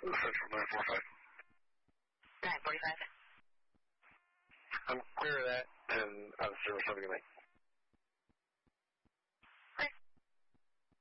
Central 945. 945. I'm clear of that, and out of service. Have a good night.